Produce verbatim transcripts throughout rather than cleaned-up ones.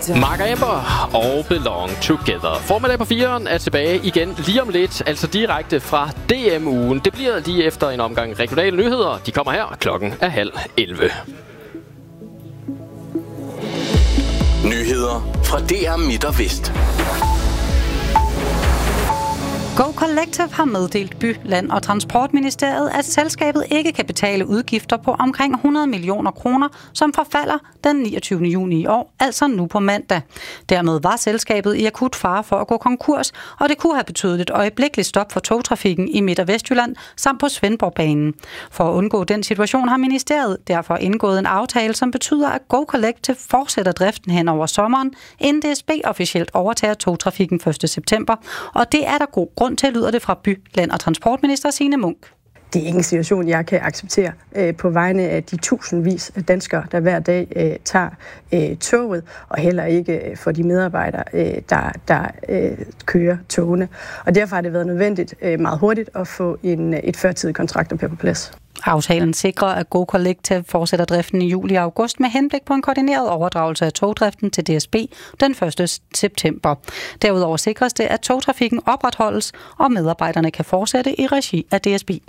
Mark Amber og Belong Together. Formiddag på fireren er tilbage igen lige om lidt, altså direkte fra D M-ugen. Det bliver lige efter en omgang regionale nyheder. De kommer her, klokken er halv elleve. Nyheder fra D R Midt og Vest. Go Collective har meddelt By-, Land- og Transportministeriet, at selskabet ikke kan betale udgifter på omkring hundrede millioner kroner, som forfalder den niogtyvende juni i år, altså nu på mandag. Dermed var selskabet i akut fare for at gå konkurs, og det kunne have betydet et øjeblikkeligt stop for togtrafikken i Midt- og Vestjylland samt på Svendborgbanen. For at undgå den situation har ministeriet derfor indgået en aftale, som betyder, at Go Collective fortsætter driften hen over sommeren, inden D S B officielt overtager togtrafikken første september, og det er der god grund til, lyder det fra By-, Land- og Transportminister Signe Munk. Det er ikke en situation, jeg kan acceptere øh, på vegne af de tusindvis af danskere, der hver dag øh, tager øh, toget, og heller ikke øh, for de medarbejdere, øh, der, der øh, kører togene. Og derfor har det været nødvendigt øh, meget hurtigt at få en, et førtidigt kontrakt på plads. Aftalen sikrer, at Go Collective fortsætter driften i juli og august med henblik på en koordineret overdragelse af togdriften til D S B den første september. Derudover sikres det, at togtrafikken opretholdes, og medarbejderne kan fortsætte i regi af D S B.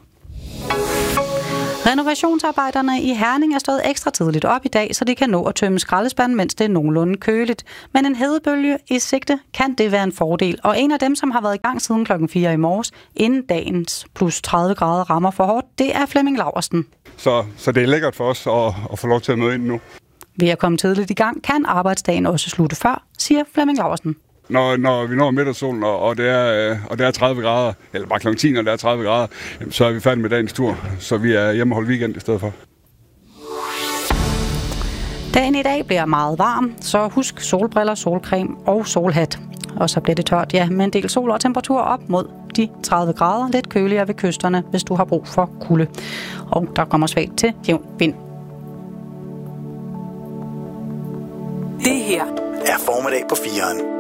Renovationsarbejderne i Herning er stået ekstra tidligt op i dag, så de kan nå at tømme skraldespanden, mens det er nogenlunde køligt. Men en hedebølge i sigte kan det være en fordel, og en af dem, som har været i gang siden klokken fire i morges, inden dagens plus tredive grader rammer for hårdt, det er Flemming Laursen. Så, så det er lækkert for os at, at få lov til at møde ind nu. Ved at komme tidligt i gang, kan arbejdsdagen også slutte før, siger Flemming Laursen. Når, når vi når middagssolen, og, og, det er, og det er tredive grader, eller bare klokken ti, når det er tredive grader, så er vi færdige med dagens tur, så vi er hjemme og holde weekend i stedet for. Dagen i dag bliver meget varm, så husk solbriller, solcreme og solhat. Og så bliver det tørt, ja, med en del sol og temperatur op mod de tredive grader. Lidt køligere ved kysterne, hvis du har brug for kulde. Og der kommer svagt til jævn vind. Det her er formiddag på fireren.